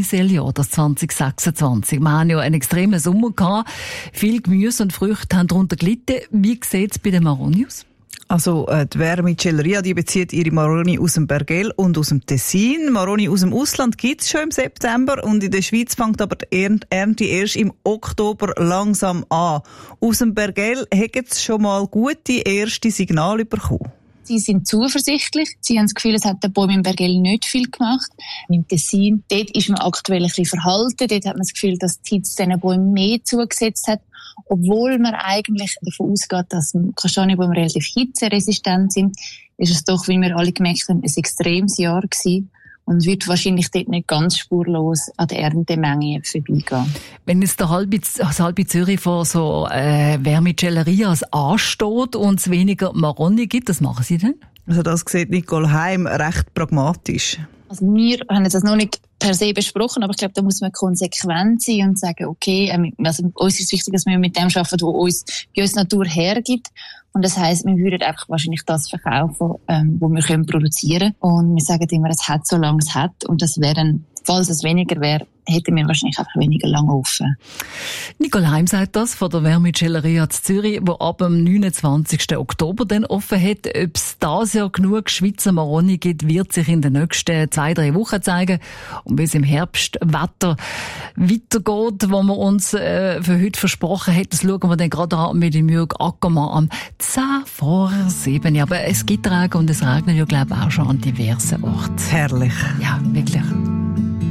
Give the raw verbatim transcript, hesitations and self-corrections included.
spezielle Jahr, das zwanzig sechsundzwanzig. Wir haben ja einen extremen Sommer gehabt. Viel Gemüse und Früchte haben darunter gelitten. Wie sieht es bei den Maroni aus? Also, äh, die Vermicelleria, die bezieht ihre Maroni aus dem Bergell und aus dem Tessin. Maroni aus dem Ausland gibt's schon im September und in der Schweiz fängt aber die Ernte erst im Oktober langsam an. Aus dem Bergell haben sie schon mal gute erste Signale bekommen. Sie sind zuversichtlich. Sie haben das Gefühl, es hat der Baum im Bergell nicht viel gemacht. Im Tessin, dort ist man aktuell ein bisschen verhalten. Dort hat man das Gefühl, dass die Hitze diesen Bäumen mehr zugesetzt hat. Obwohl man eigentlich davon ausgeht, dass Kastanienbäume relativ hitzeresistent sind, ist es doch, wie wir alle gemerkt haben, ein extremes Jahr gewesen. Und wird wahrscheinlich dort nicht ganz spurlos an der Erntemenge vorbeigehen. Wenn jetzt der halbe, das halbe Zürich vor so äh, Vermicellerias ansteht und es weniger Maroni gibt, was machen Sie denn? Also das sieht Nicole Heim recht pragmatisch. Also wir haben das noch nicht per se besprochen, aber ich glaube, da muss man konsequent sein und sagen, okay, also uns ist wichtig, dass wir mit dem arbeiten, was uns bei uns die Natur hergibt. Und das heisst, wir würden einfach wahrscheinlich das verkaufen, ähm, was wir können produzieren. Und wir sagen immer, es hat, solange es hat. Und das wäre dann, falls es weniger wäre, hätten wir wahrscheinlich einfach weniger lange offen. Nicole Heim sagt das von der Vermicelleria zu Zürich, die ab dem neunundzwanzigsten Oktober dann offen hat. Ob es dieses Jahr genug Schweizer Maroni gibt, wird sich in den nächsten zwei, drei Wochen zeigen. Und wie es im Herbst Wetter weitergeht, wo wir uns äh, für heute versprochen haben, das schauen wir dann gerade an mit dem Jürg Ackermann am zehn vor sieben. Ja, aber es gibt Regen und es regnet ja, glaube ich, auch schon an diversen Orten. Herrlich. Ja, wirklich.